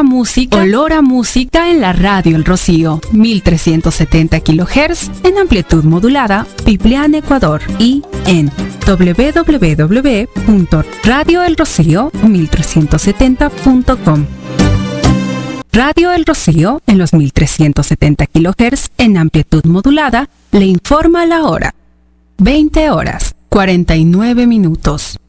música, olor a música en la radio El Rocío, 1370 kHz en amplitud modulada, Piplián, Ecuador, y en www.radioelrocío1370.com. Radio El Rocío en los 1370 kHz en amplitud modulada le informa la hora. 20 horas, 49 minutos.